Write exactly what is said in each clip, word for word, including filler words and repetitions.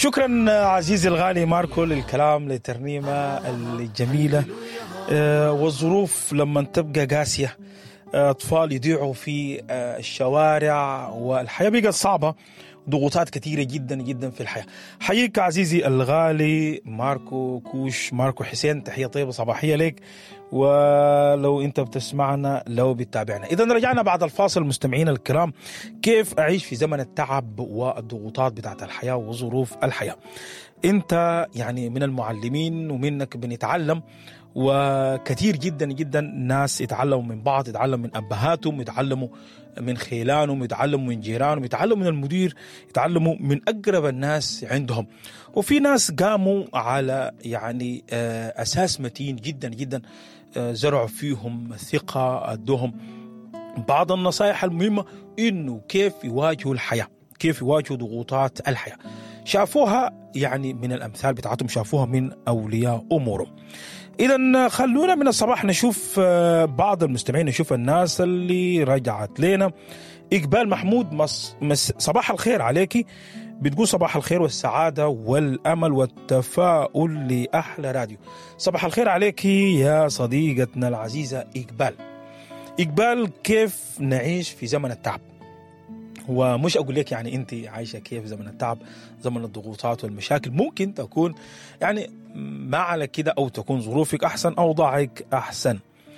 شكرا عزيزي الغالي ماركو للكلام للترنيمة الجميلة. والظروف لما تبقى قاسية، أطفال يضيعوا في الشوارع والحياة بقت صعبة، ضغوطات كثيرة جدا جدا في الحياة. حييك عزيزي الغالي ماركو كوش، ماركو حسين، تحية طيبة صباحية لك، ولو أنت بتسمعنا لو بتتابعنا. إذا رجعنا بعد الفاصل مستمعين الكرام، كيف أعيش في زمن التعب والضغوطات بتاعت الحياة وظروف الحياة. أنت يعني من المعلمين ومنك بنتعلم، وكثير جدا جدا ناس يتعلموا من بعض، يتعلموا من أبهاتهم، يتعلموا من خيلانهم، يتعلموا من جيرانهم، يتعلموا من المدير، يتعلموا من أقرب الناس عندهم. وفي ناس قاموا على يعني أساس متين جدا جدا، زرعوا فيهم ثقة، أدوهم بعض النصائح المهمة إنه كيف يواجهوا الحياة، كيف يواجهوا ضغوطات الحياة. شافوها يعني من الأمثال بتاعتهم، شافوها من أولياء أمورهم. إذن خلونا من الصباح نشوف بعض المستمعين، نشوف الناس اللي رجعت لنا. إقبال محمود، مص... مس... صباح الخير عليكي، بتقول صباح الخير والسعادة والأمل والتفاؤل لأحلى راديو. صباح الخير عليكي يا صديقتنا العزيزة إقبال. إقبال، كيف نعيش في زمن التعب؟ ومش أقول لك يعني أنت عايشة كيف زمن التعب، زمن الضغوطات والمشاكل. ممكن تكون يعني ما على كده، أو تكون ظروفك أحسن، أوضاعك أحسن.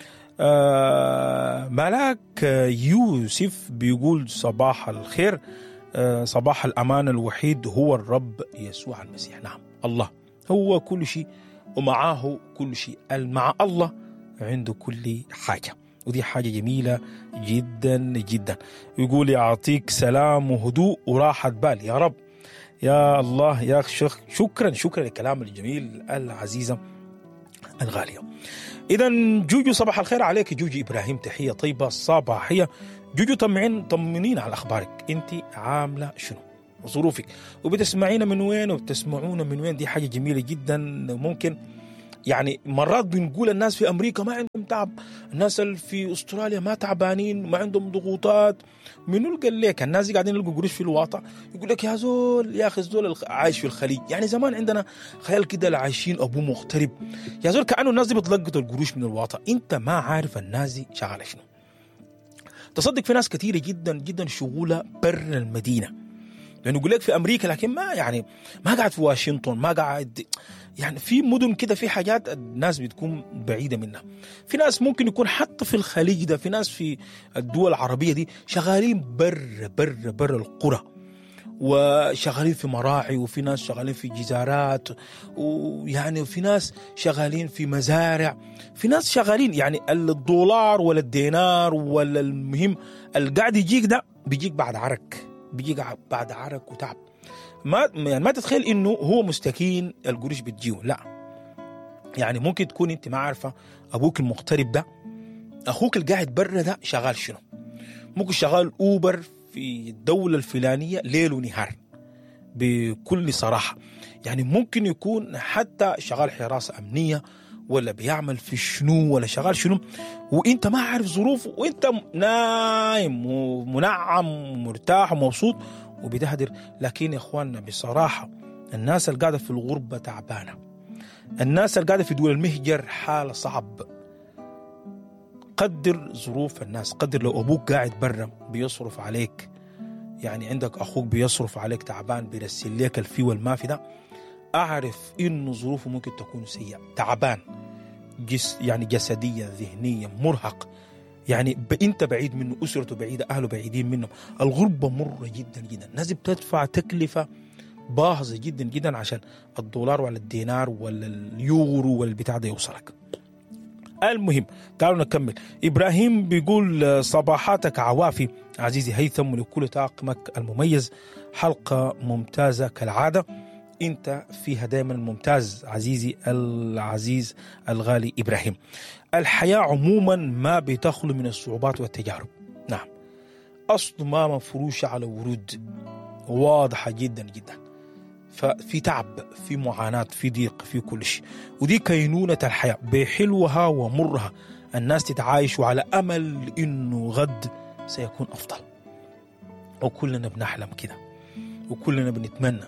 آه ملاك يوسف بيقول صباح الخير، آه صباح الأمان، الوحيد هو الرب يسوع المسيح. نعم، الله هو كل شيء ومعاه كل شيء، مع الله عنده كل حاجة، ودي حاجة جميلة جدا جدا. يقول يعطيك سلام وهدوء وراحة بال يا رب. يا الله يا شيخ، شكرا شكرا للكلام الجميل العزيزة الغالية. إذا جوجو، صباح الخير عليك جوجو إبراهيم، تحية طيبة صباحية. جوجو، طمعين طمنين على أخبارك، أنت عاملة شنو وظروفك، وبتسمعينا من وين وبتسمعونا من وين. دي حاجة جميلة جدا. ممكن يعني مرات بنقول الناس في أمريكا ما عندهم تعب، الناس اللي في أستراليا ما تعبانين، ما عندهم ضغوطات. منو قال لك؟ الناس قاعدين يلقوا قروش في الواطة، يقول لك يا زول، يا أخي زول عايش في الخليج. يعني زمان عندنا خيال كده العايشين أبوه مغترب، يا زول كأنه الناس دي بتلقط القروش من الواطة. أنت ما عارف الناس دي شغالة شنو. تصدق في ناس كثيرة جدا جدا شغولة بر المدينة، لأنه يقول لك في أمريكا، لكن ما يعني ما قاعد في واشنطن، ما قاعد يعني في مدن كده، في حاجات الناس بتكون بعيدة منها. في ناس ممكن يكون حتى في الخليج ده، في ناس في الدول العربية دي شغالين بر بر بر القرى، وشغالين في مراعي، وفي ناس شغالين في جزارات، ويعني في ناس شغالين في مزارع، في ناس شغالين يعني الدولار ولا الدينار ولا المهم القاعد يجيك ده بيجيك بعد عرك، بيجيك بعد عرك وتعب. ما يعني ما تتخيل انه هو مستكين القروش بتجيه، لا. يعني ممكن تكون انت ما عارفه ابوك المغترب ده، اخوك القاعد برا ده شغال شنو. ممكن شغال اوبر في الدوله الفلانيه ليل ونهار بكل صراحه. يعني ممكن يكون حتى شغال حراسه امنيه، ولا بيعمل في شنو، ولا شغال شنو، وانت ما عارف ظروفه، وانت نايم ومنعم ومرتاح ومبسوط وبتهدر. لكن يا اخواننا بصراحة الناس اللي قاعدة في الغربة تعبانة، الناس اللي قاعدة في دول المهجر حالة صعب. قدر ظروف الناس، قدر لو أبوك قاعد برا بيصرف عليك، يعني عندك أخوك بيصرف عليك تعبان، بيرسل لك الفي والمافي ده، أعرف إنه ظروفه ممكن تكون سيئة، تعبان جس يعني جسديا ذهنيا مرهق، يعني انت بعيد منه، اسرته بعيده، اهله بعيدين منه. الغربه مره جدا جدا، الناس بتدفع تكلفه باهظه جدا جدا عشان الدولار ولا الدينار ولا اليورو ولا البتاع ده يوصلك. المهم تعالوا نكمل. ابراهيم بيقول صباحاتك عوافي عزيزي هيثم، ولكل طاقمك المميز حلقه ممتازه كالعاده، انت فيها دائما ممتاز عزيزي العزيز الغالي ابراهيم. الحياة عموما ما بتخلو من الصعوبات والتجارب. نعم، أصل ما مفروشة على ورود، واضحة جدا جدا. ففي تعب، في معاناة، في ضيق، في كل شيء، ودي كينونة الحياة بحلوها ومرها. الناس تتعايش على أمل إنه غد سيكون أفضل، وكلنا بنحلم كده، وكلنا بنتمنى،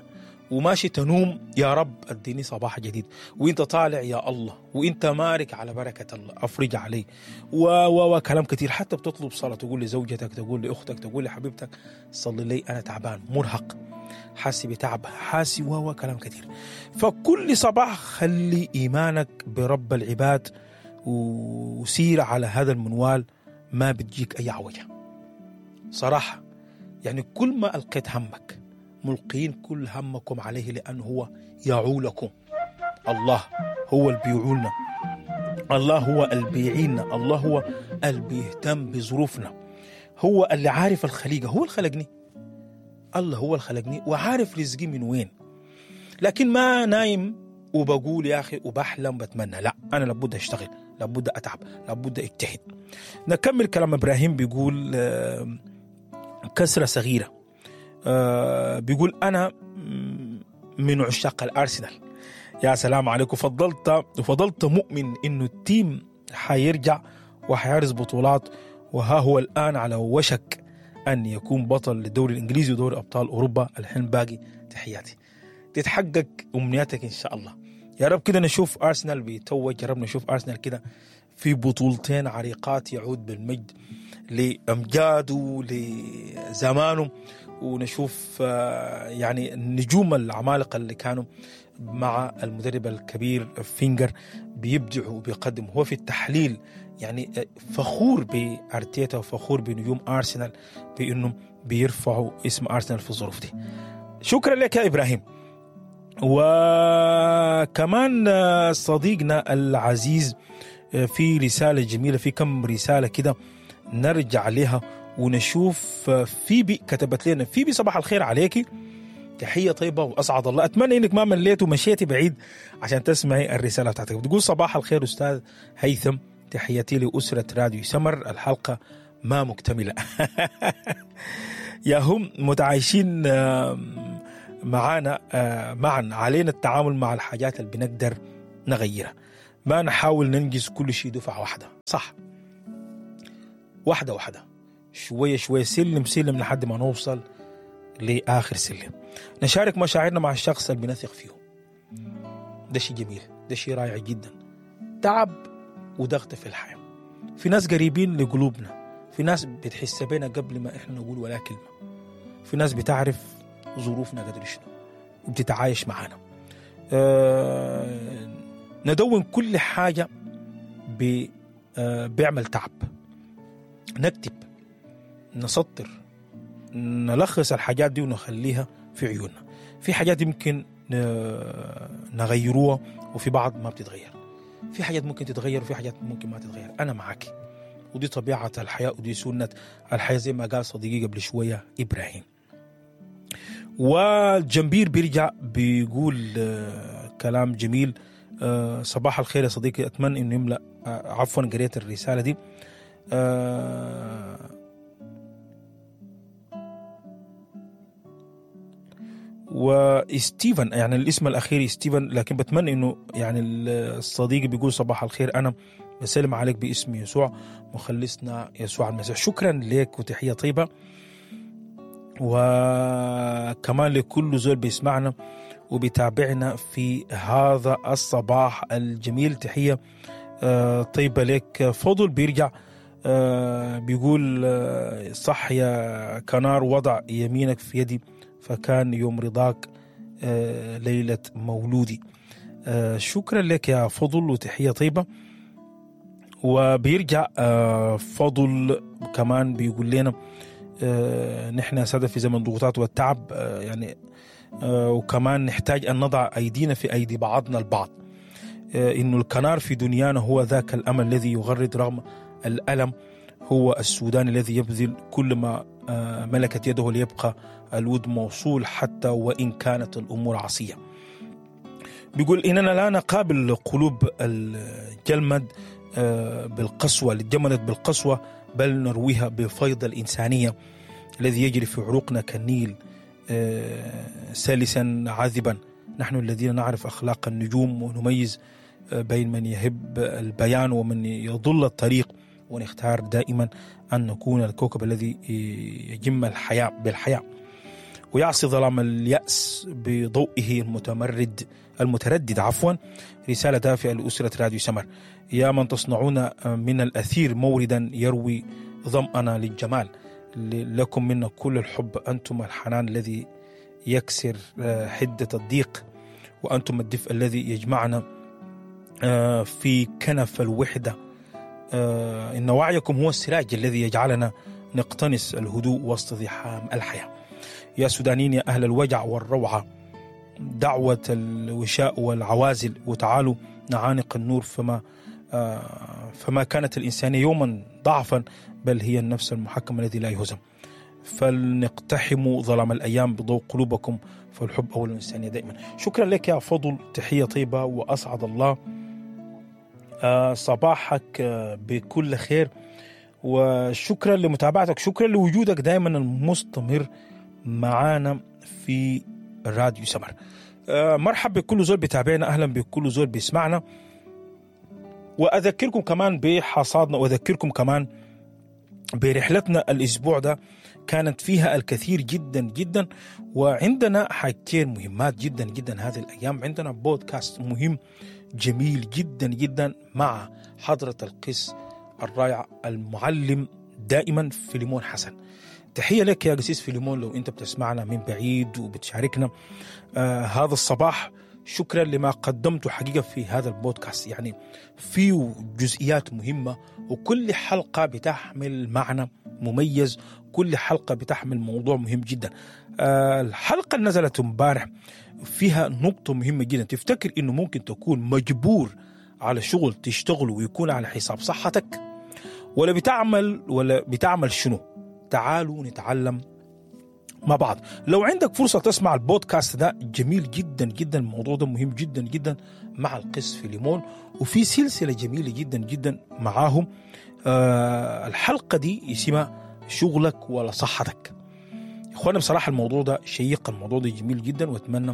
وماشي تنوم يا رب اديني صباح جديد، وانت طالع يا الله، وانت مارك على بركة الله افرج علي، و وكلام كتير. حتى بتطلب صلاة، تقول لزوجتك، تقول لأختك، تقول لحبيبتك صلي لي أنا تعبان مرهق حاسي بتعب حاسي، و كلام كتير. فكل صباح خلي إيمانك برب العباد وسير على هذا المنوال، ما بتجيك أي عوجة صراحة. يعني كل ما ألقيت همك ملقين كل همكم عليه، لأنه هو يعولكم. الله هو اللي بيعولنا، الله هو اللي بيعيننا، الله هو اللي بيهتم بظروفنا، هو اللي عارف الخليقة، هو اللي خلقني، الله هو اللي خلقني وعارف رزقي من وين. لكن ما نايم وبقول يا أخي وبحلم بتمنى، لا، أنا لابد أشتغل، لابد أتعب، لابد أجتهد. نكمل كلام إبراهيم، بيقول كسرة صغيرة، بيقول أنا من عشاق الأرسنال. يا سلام عليكم، فضلت وفضلت مؤمن إنه التيم حيرجع وحيرز بطولات، وها هو الآن على وشك أن يكون بطل للدوري الإنجليزي ودوري أبطال أوروبا. الحين باقي تحياتي، تتحقق أمنياتك إن شاء الله يا رب. كده نشوف أرسنال بيتوج، يا رب نشوف أرسنال كده في بطولتين عريقات، يعود بالمجد لأمجاده لزمانه، ونشوف يعني النجوم العمالقة اللي كانوا مع المدرب الكبير فينجر بيبدعوا وبيقدموا. هو في التحليل يعني فخور بأرتيتا وفخور بنجوم أرسنال بأنهم بيرفعوا اسم أرسنال في الظروف دي. شكرا لك يا إبراهيم. وكمان صديقنا العزيز في رسالة جميلة، في كم رسالة كده نرجع لها ونشوف. فيبي كتبت لنا، فيبي صباح الخير عليكي، تحية طيبة وأسعد الله، أتمنى إنك ما مليت ومشيتي بعيد عشان تسمعي الرسالة بتاعتك. بتقول صباح الخير أستاذ هيثم، تحياتي لأسرة راديو سمر، الحلقة ما مكتملة. يا هم متعايشين معانا معا، علينا التعامل مع الحاجات اللي بنقدر نغيرها، ما نحاول ننجز كل شيء دفعة واحدة، صح، واحدة واحدة، شوية شوية، سلم سلم لحد ما نوصل لآخر سلم. نشارك مشاعرنا مع الشخص اللي بنثق فيه، ده شيء جميل، ده شيء رائع جدا. تعب وضغط في الحياة، في ناس قريبين لقلوبنا، في ناس بتحس بينا قبل ما احنا نقول ولا كلمة، في ناس بتعرف ظروفنا قدر شنو وبتتعايش معنا. أه ندون كل حاجة ب أه بيعمل تعب، نكتب، نسطر، نلخص الحاجات دي ونخليها في عيوننا. في حاجات يمكن نغيروها وفي بعض ما بتتغير، في حاجات ممكن تتغير وفي حاجات ممكن ما تتغير. أنا معك، ودي طبيعة الحياة ودي سنة الحياة زي ما قال صديقي قبل شوية إبراهيم. والجنبير بيرجع بيقول كلام جميل، صباح الخير يا صديقي، أتمنى إنه يملأ، عفوا قريت الرسالة دي. وستيفن، يعني الاسم الأخير ستيفن، لكن بتمنى إنه يعني الصديق بيقول صباح الخير، أنا بسلم عليك باسم يسوع مخلصنا يسوع المسيح. شكرا لك وتحية طيبة، وكمان لكل زول بيسمعنا وبيتابعنا في هذا الصباح الجميل، تحية طيبة لك. فضل بيرجع بيقول صح يا كنار، وضع يمينك في يدي فكان يوم رضاك ليلة مولودي. شكرا لك يا فضل وتحية طيبة. وبيرجع فضل كمان بيقول لنا نحن سادة في زمن الضغوطات والتعب، يعني وكمان نحتاج أن نضع أيدينا في أيدي بعضنا البعض، إنه الكنار في دنيانا هو ذاك الأمل الذي يغرد رغم الألم، هو السودان الذي يبذل كل ما ملكت يده ليبقى الود موصول حتى وإن كانت الأمور عصية. بيقول إننا لا نقابل قلوب الجلمد بالقسوة اللي جمدت بالقسوة، بل نرويها بفيض الإنسانية الذي يجري في عروقنا كالنيل سلسا عذبا. نحن الذين نعرف أخلاق النجوم ونميز بين من يهب البيان ومن يضل الطريق، ونختار دائما أن نكون الكوكب الذي يجم الحياة بالحياة. ويعصي ظلام اليأس بضوئه المتمرد المتردد عفوا. رسالة دافئة لأسرة راديو سمر: يا من تصنعون من الأثير موردا يروي ظمأنا للجمال، لكم منا كل الحب، أنتم الحنان الذي يكسر حدة الضيق، وأنتم الدفء الذي يجمعنا في كنف الوحدة. إن وعيكم هو السراج الذي يجعلنا نقتنص الهدوء وسط زحام الحياة. يا سودانيين يا أهل الوجع والروعة، دعوة الوشاء والعوازل، وتعالوا نعانق النور، فما فما كانت الإنسانية يوما ضعفا، بل هي النفس المحكم الذي لا يهزم. فلنقتحم ظلام الأيام بضوء قلوبكم، فالحب أول الإنسانية دائما. شكرا لك يا فضل، تحية طيبة، وأسعد الله صباحك بكل خير، وشكرا لمتابعتك، شكرا لوجودك دائما المستمر معانا في راديو سمر. مرحبا بكل زول بتابعنا، أهلا بكل زول بيسمعنا، وأذكركم كمان بحصادنا، وأذكركم كمان برحلتنا الأسبوع ده كانت فيها الكثير جدا جدا، وعندنا حاجتين مهمات جدا جدا هذه الأيام. عندنا بودكاست مهم جميل جدا جدا مع حضرة القس الرائع المعلم دائما فيليمون حسن. تحية لك يا قسيس فيليمون لو أنت بتسمعنا من بعيد وبتشاركنا آه هذا الصباح. شكرا لما قدمته حقيقة في هذا البودكاست، يعني فيه جزئيات مهمة، وكل حلقة بتحمل معنى مميز، كل حلقة بتحمل موضوع مهم جدا. آه الحلقة اللي نزلت امبارح فيها نقطة مهمة جدا. تفتكر إنه ممكن تكون مجبور على شغل تشتغله ويكون على حساب صحتك، ولا بتعمل ولا بتعمل شنو؟ تعالوا نتعلم مع بعض. لو عندك فرصة تسمع البودكاست ده جميل جدا جدا، الموضوع ده مهم جدا جدا مع القس فيليمون، وفي سلسلة جميلة جدا جدا معاهم. آه الحلقة دي اسمها شغلك ولا صحتك. إخوانا بصراحة الموضوع ده شيق، الموضوع ده جميل جدا، وأتمنى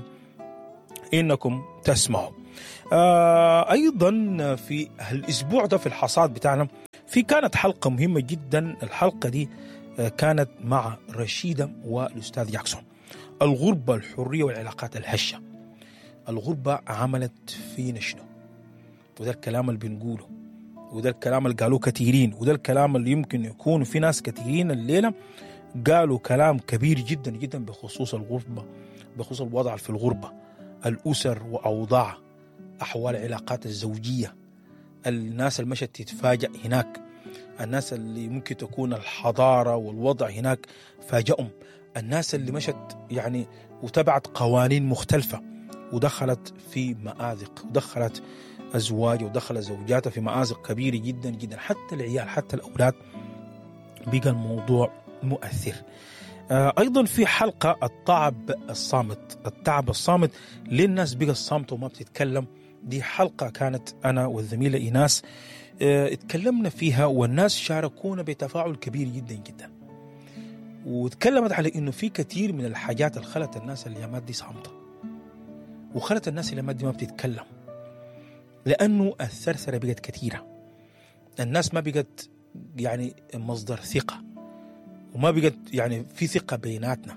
إنكم تسمعوا. آه أيضا في الأسبوع ده في الحصاد بتاعنا في كانت حلقة مهمة جدا. الحلقة دي كانت مع رشيدة والأستاذ جاكسون. الغربة، الحرية والعلاقات الهشة. الغربة عملت فينا شنو؟ وده الكلام اللي بنقوله، وده الكلام اللي قالوه كثيرين، وده الكلام اللي يمكن يكون في ناس كثيرين الليلة قالوا كلام كبير جدا جدا بخصوص الغربة، بخصوص الوضع في الغربة، الأسر وأوضاع، أحوال العلاقات الزوجية، الناس اللي مشت تتفاجأ هناك، الناس اللي ممكن تكون الحضارة والوضع هناك فاجأهم، الناس اللي مشت يعني وتبعت قوانين مختلفة ودخلت في مآزق، ودخلت أزواج ودخلت زوجاتها في مآزق كبيرة جدا جدا، حتى العيال حتى الأولاد بقى الموضوع مؤثر. آه أيضا في حلقة التعب الصامت. التعب الصامت للناس بقى الصامت وما بتتكلم. دي حلقة كانت أنا والزميلة إيناس اه اتكلمنا فيها، والناس شاركونا بتفاعل كبير جدا جدا، وتكلمت على إنه في كثير من الحاجات اللي خلت الناس اليامات دي صامتة، وخلت الناس اليامات دي ما بتتكلم، لأنه الثرثرة بقت كثيرة. الناس ما بقت يعني مصدر ثقة، وما بقت يعني في ثقة بيناتنا،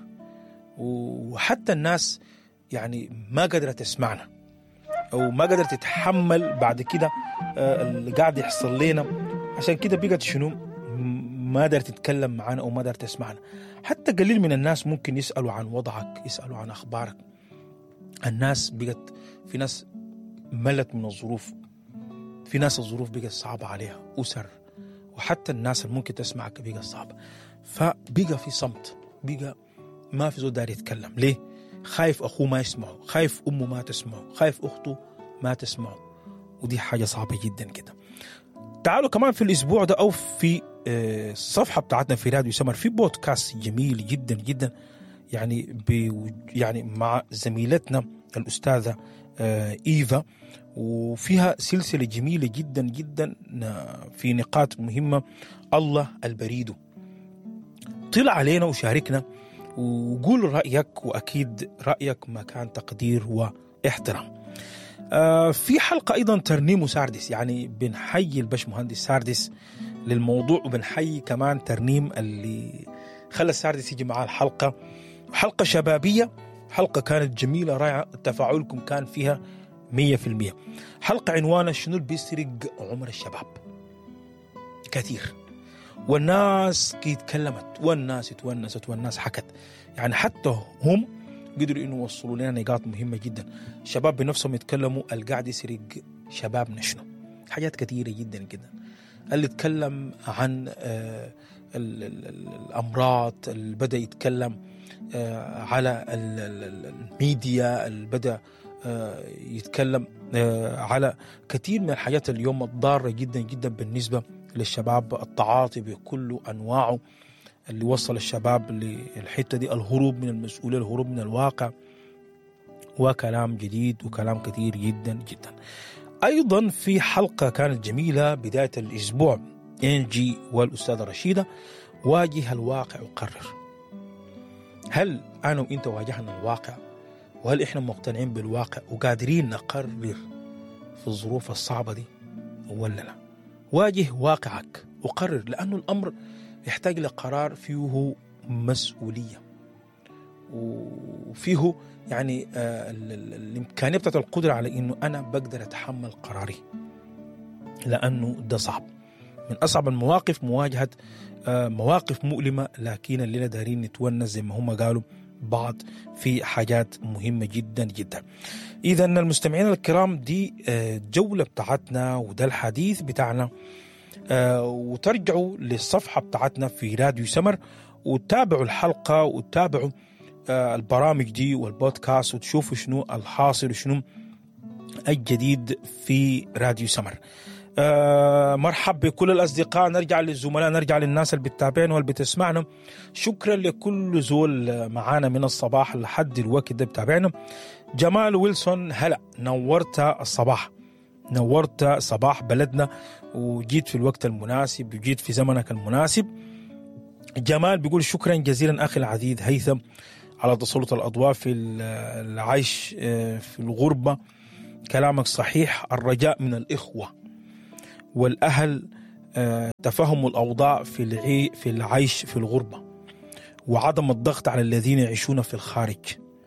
وحتى الناس يعني ما قدرت تسمعنا أو ما قدرت تتحمل بعد كده اللي قاعد يحصل لنا. عشان كده بقت شنو؟ ما قدرت تتكلم معنا أو ما قدرت تسمعنا. حتى قليل من الناس ممكن يسألوا عن وضعك، يسألوا عن أخبارك. الناس بقت، في ناس ملت من الظروف، في ناس الظروف بقت صعبة عليها، أسر، وحتى الناس اللي ممكن تسمعك بقى صعبة. فبقى في صمت، بقى ما في زول داري يتكلم. ليه؟ خايف أخوه ما يسمعه، خايف أمه ما تسمعه، خايف أخته ما تسمعه، ودي حاجة صعبة جدا كده. تعالوا كمان في الأسبوع ده أو في الصفحة بتاعتنا في راديو سمر في بودكاست جميل جدا جدا، يعني يعني مع زميلتنا الأستاذة إيفا، وفيها سلسلة جميلة جدا جدا في نقاط مهمة. الله البريد. طلع علينا وشاركنا وقول رأيك، وأكيد رأيك مكان تقدير واحترام. آه في حلقة أيضا ترنيم ساردس، يعني بنحيي البش مهندس ساردس للموضوع، وبنحيي كمان ترنيم اللي خلى ساردس يجي معاه الحلقة، حلقة شبابية، حلقة كانت جميلة رائعة، تفاعلكم كان فيها مية في المية. حلقة عنوانها شنو اللي بيسرق عمر الشباب كثير، والناس اتكلمت والناس اتونست والناس حكت، يعني حتى هم قدروا انه يوصلوا لنا نقاط مهمة جدا. الشباب بنفسهم يتكلموا القاعد يسرق شبابنا شنو، حاجات كثيرة جدا جدا. اللي يتكلم عن آه ال ال ال الأمراض، اللي بدأ يتكلم آه على ال ال الميديا، اللي بدأ آه يتكلم آه على كثير من الحاجات اليوم الضارة جدا جدا بالنسبة للشباب، التعاطي بكل أنواعه اللي وصل الشباب للحتة دي، الهروب من المسؤولية، الهروب من الواقع، وكلام جديد وكلام كثير جدا جدا. أيضا في حلقة كانت جميلة بداية الأسبوع، إنجي والأستاذة رشيدة، واجه الواقع وقرر. هل أنا وإنت واجهنا الواقع؟ وهل إحنا مقتنعين بالواقع وقادرين نقرر في الظروف الصعبة دي ولا لا؟ واجه واقعك وقرر، لأنه الأمر يحتاج لقرار فيه مسؤولية وفيه يعني آه الإمكانية بتاعت القدرة على إنه أنا بقدر أتحمل قراري، لأنه ده صعب. من أصعب المواقف مواجهة آه مواقف مؤلمة، لكن الليلة دارين نتونس زي ما هم قالوا بعض في حاجات مهمة جدا جدا. إذا المستمعين الكرام، دي آه جولة بتاعتنا وده الحديث بتاعنا، آه وترجعوا للصفحة بتاعتنا في راديو سمر وتابعوا الحلقة وتابعوا آه البرامج دي والبودكاست وتشوفوا شنو الحاصل وشنو الجديد في راديو سمر. آه مرحب بكل الأصدقاء، نرجع للزملاء، نرجع للناس اللي بتتابعنا واللي بتسمعنا. شكرا لكل زول معانا من الصباح لحد الوقت ده بتابعنا. جمال ويلسون، هلا نورت الصباح، نورت صباح بلدنا وجيت في الوقت المناسب وجيت في زمنك المناسب. جمال بيقول شكرا جزيلا أخي العزيز هيثم على تسلط الأضواء في العيش في الغربة. كلامك صحيح، الرجاء من الإخوة والأهل تفهم الأوضاع في العي في العيش في الغربة، وعدم الضغط على الذين يعيشون في الخارج.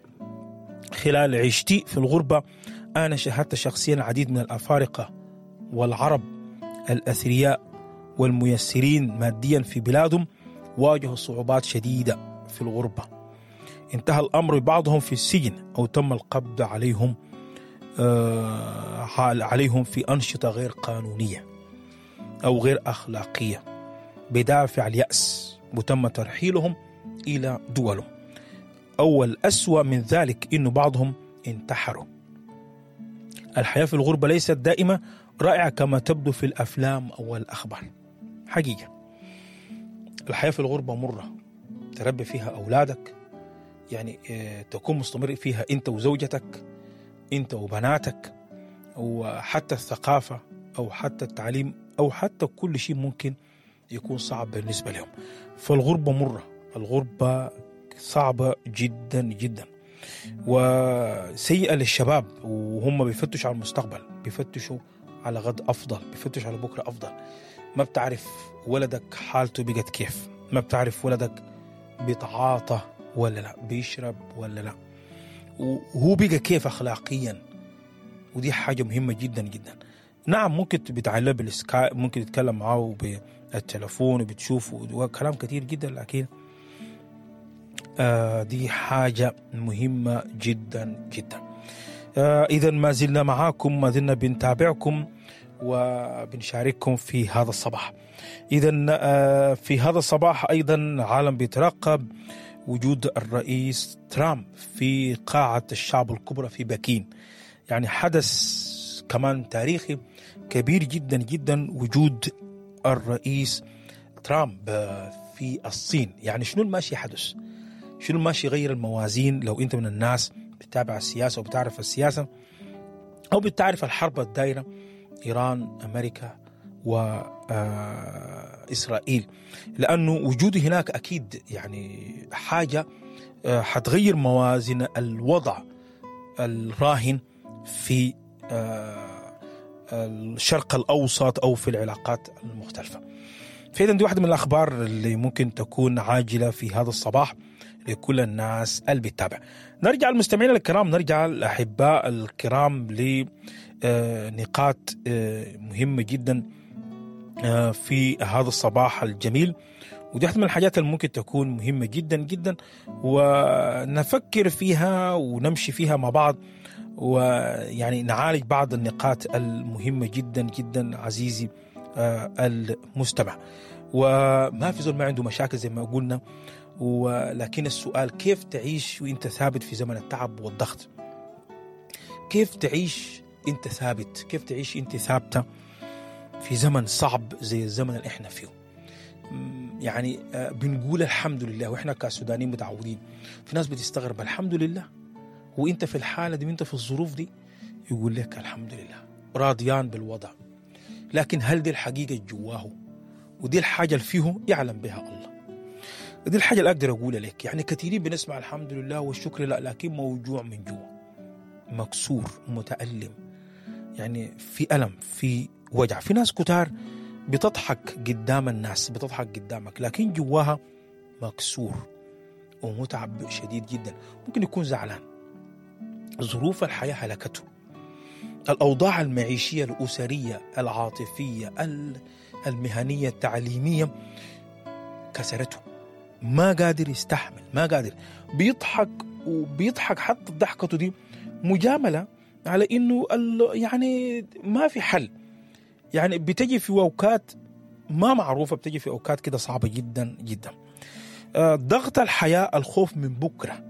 خلال عيشتي في الغربة أنا شاهدت شخصيا العديد من الأفارقة والعرب الأثرياء والميسرين ماديا في بلادهم واجهوا صعوبات شديدة في الغربة. انتهى الأمر ببعضهم في السجن أو تم القبض عليهم آه عليهم في أنشطة غير قانونية أو غير أخلاقية بدافع اليأس، وتم ترحيلهم إلى دولهم. أو الأسوأ من ذلك إنه بعضهم انتحروا. الحياة في الغربة ليست دائمة رائعة كما تبدو في الأفلام أو الأخبار. حقيقة الحياة في الغربة مرة، تربي فيها أولادك، يعني تكون مستمر فيها أنت وزوجتك، أنت وبناتك، وحتى الثقافة أو حتى التعليم أو حتى كل شيء ممكن يكون صعب بالنسبة لهم. فالغربة مرة، الغربة صعبة جدا جدا وسيئة للشباب، وهم بيفتشوا على المستقبل، بيفتشوا على غد أفضل، بيفتشوا على بكرة أفضل. ما بتعرف ولدك حالته بقت كيف، ما بتعرف ولدك بيتعاطى ولا لا، بيشرب ولا لا، وهو بقى كيف أخلاقيا. ودي حاجة مهمة جدا جدا. نعم ممكن بتعلم بالسكايب، ممكن تتكلم معه بالتلفون وبتشوفه وكلام كتير جدا، لكن آه دي حاجة مهمة جدا جدا. آه إذا ما زلنا معاكم، ما زلنا بنتابعكم وبنشارككم في هذا الصباح. إذا آه في هذا الصباح أيضا عالم بيترقب وجود الرئيس ترامب في قاعة الشعب الكبرى في بكين. يعني حدث كمان تاريخي كبير جدا جدا وجود الرئيس ترامب في الصين. يعني شنو الماشي حدث، شنو الماشي يغير الموازين. لو انت من الناس بتتابع السياسة وبتعرف السياسة او بتعرف الحرب الدائرة إيران أمريكا وإسرائيل، لأنه وجودي هناك أكيد يعني حاجة حتغير موازين الوضع الراهن في الشرق الأوسط أو في العلاقات المختلفة. فإذا دي واحدة من الأخبار اللي ممكن تكون عاجلة في هذا الصباح لكل الناس اللي بتتابع. نرجع المستمعين الكرام، نرجع الأحباء الكرام لنقاط مهمة جدا في هذا الصباح الجميل، ودي من الحاجات اللي ممكن تكون مهمة جدا جدا ونفكر فيها ونمشي فيها مع بعض، ويعني نعالج بعض النقاط المهمة جدا جدا عزيزي المستمع. وما في زول ما عنده مشاكل زي ما قلنا، ولكن السؤال كيف تعيش وانت ثابت في زمن التعب والضغط؟ كيف تعيش انت ثابت؟ كيف تعيش انت ثابتة في زمن صعب زي الزمن اللي احنا فيه؟ يعني بنقول الحمد لله، واحنا كسودانيين متعودين. في ناس بتستغرب الحمد لله، وانت في الحالة دي وانت في الظروف دي يقول لك الحمد لله، راضيان بالوضع. لكن هل دي الحقيقة جواه؟ ودي الحاجة اللي فيه يعلم بها الله. دي الحاجة اللي أقدر أقولها لك. يعني كثيرين بنسمع الحمد لله والشكر لا، لكن موجوع من جوا، مكسور، متألم، يعني في ألم، في وجع. في ناس كتار بتضحك قدام الناس، بتضحك قدامك، لكن جواها مكسور ومتعب شديد جدا. ممكن يكون زعلان، ظروف الحياة هلكته، الأوضاع المعيشية الأسرية العاطفية المهنية التعليمية كسرته، ما قادر يستحمل، ما قادر، بيضحك وبيضحك. حتى ضحكته دي مجاملة على إنه يعني ما في حل. يعني بتجي في أوقات ما معروفة، بتجي في أوقات كده صعبة جدا جدا. ضغط الحياة، الخوف من بكرة،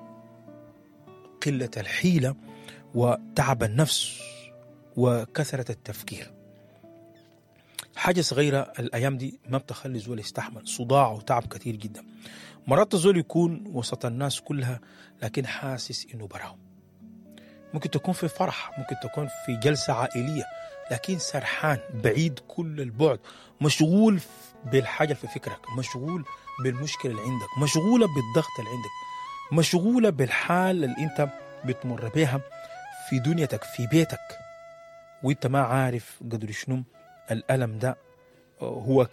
قلة الحيلة وتعب النفس وكثرة التفكير. حاجة صغيرة الأيام دي ما بتخلي زول يستحمل، صداع وتعب كتير جدا. مرات الزول يكون وسط الناس كلها لكن حاسس إنه براهم. ممكن تكون في فرح، ممكن تكون في جلسة عائلية، لكن سرحان بعيد كل البعد، مشغول بالحاجة في فكرك، مشغول بالمشكلة اللي عندك، مشغولة بالضغط اللي عندك، مشغولة بالحال اللي انت بتمر بها في دنيتك في بيتك، وانت ما عارف قدر شنو الألم ده هو